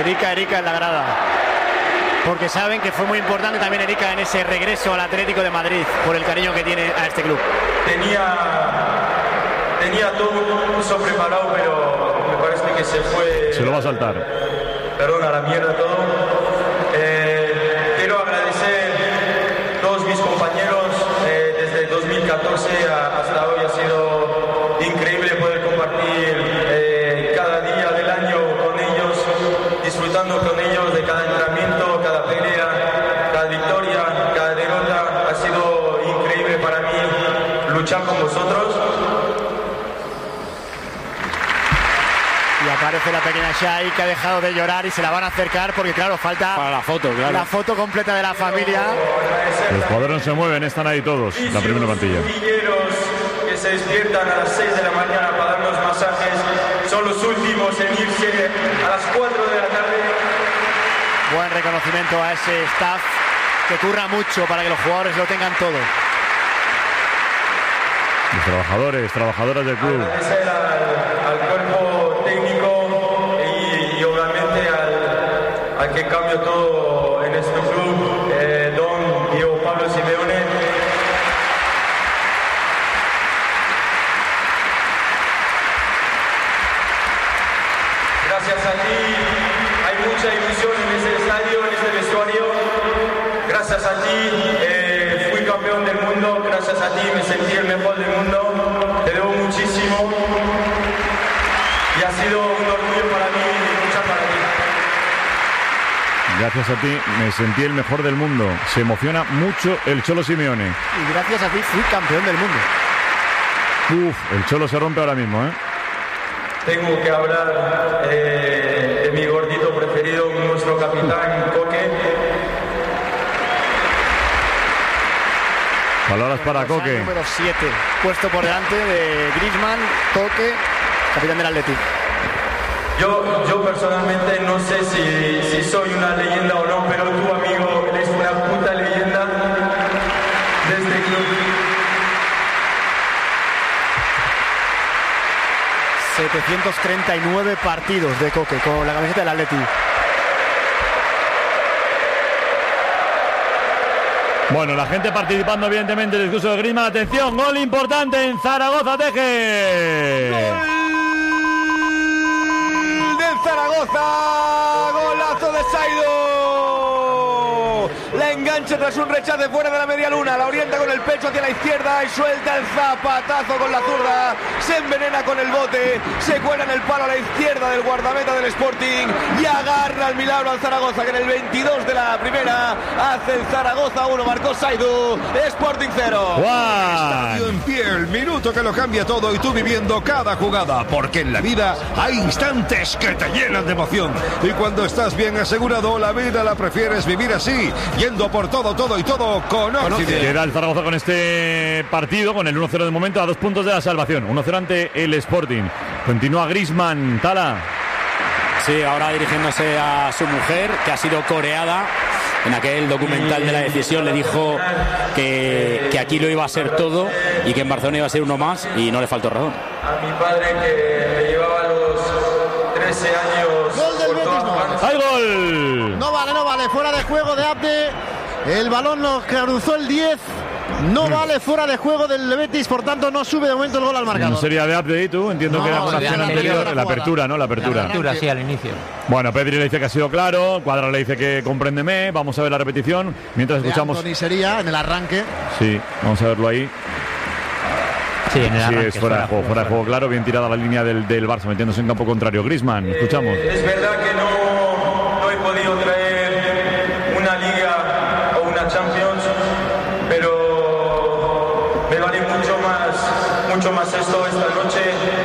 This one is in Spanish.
Erika en la grada. Porque saben que fue muy importante también Erika en ese regreso al Atlético de Madrid, por el cariño que tiene a este club. Tenía todo eso preparado, pero me parece que se fue. Se lo va a saltar. Perdón, a la mierda todo. Quiero agradecer a todos mis compañeros desde 2014 hasta hoy. Ha sido increíble poder compartir cada día del año con ellos, disfrutando con ellos de cada entrenamiento, cada pelea, cada victoria, cada derrota. Ha sido increíble para mí luchar con vosotros. Y aparece la pequeña Shai, que ha dejado de llorar y se la van a acercar porque claro, falta para la foto, claro. La foto completa de la familia. Los jugadores no se mueven, están ahí todos, la primera plantilla. Que se despiertan a las 6 de la mañana para darnos masajes, son los últimos en irse a las 4 de la tarde. Buen reconocimiento a ese staff que curra mucho para que los jugadores lo tengan todo. Los trabajadores, trabajadoras del club. Agradecer al cuerpo técnico y obviamente al que cambió todo en este club, don Diego Pablo Simeone. Gracias a ti hay mucha ilusión en este estadio, en este vestuario. Gracias a ti fui campeón del mundo. Gracias a ti me sentí el mejor del mundo. Te debo muchísimo y ha sido un orgullo para mí luchar para ti. Gracias a ti me sentí el mejor del mundo. Se emociona mucho el Cholo Simeone. Y gracias a ti fui campeón del mundo. El Cholo se rompe ahora mismo, ¿eh? Tengo que hablar de mi gordito preferido, nuestro capitán Coque. Palabras para Coque. Número 7, puesto por delante de Griezmann, Coque, capitán del Atleti. Yo personalmente no sé si soy una leyenda o no, pero tu amigo eres una puta leyenda de este club. 739 partidos de Coque con la camiseta del Atleti. Bueno, la gente participando evidentemente en el discurso de Griezmann. Atención, gol importante en Zaragoza, Teje. ¡Gol del Zaragoza! ¡Golazo de Saido! La engancha tras un rechace fuera de la media luna. La orienta con el pecho hacia la izquierda y suelta el zapatazo con la zurda. Se envenena con el bote. Se cuela en el palo a la izquierda del guardameta del Sporting. Y agarra el milagro al Zaragoza, que en el 22 de la primera hace el Zaragoza 1. Marcó Saidu. Sporting 0. Estadio en pie, el minuto que lo cambia todo y tú viviendo cada jugada. Porque en la vida hay instantes que te llenan de emoción. Y cuando estás bien asegurado, la vida la prefieres vivir así. Yendo por todo y todo con Occident. Queda el Zaragoza con este partido, con el 1-0 de momento, a 2 puntos de la salvación. 1-0 ante el Sporting. Continúa Griezmann, Tala. Sí, ahora dirigiéndose a su mujer, que ha sido coreada. En aquel documental de la decisión le dijo que aquí lo iba a ser todo y que en Barcelona iba a ser uno más, y no le faltó razón. A mi padre, que me llevaba a los 13 años. Gol del Betis, no. ¡Hay gol! No vale, fuera de juego de Abde. El balón lo cruzó el 10. No vale, fuera de juego del Betis, por tanto no sube de momento el gol al marcador. ¿No sería de update tú? Entiendo que era una acción anterior, la apertura, ¿no? La apertura, sí, al inicio. Bueno, Pedri le dice que ha sido claro, Cuadra le dice que compréndeme, vamos a ver la repetición, mientras escuchamos... Anthony sería en el arranque. Sí, vamos a verlo ahí. Sí, en el arranque, es fuera de juego, claro, bien tirada la línea del Barça, metiéndose en campo contrario. Griezmann, escuchamos. Es verdad que no he podido traer una Liga o una Champions, pero me vale mucho más esto esta noche.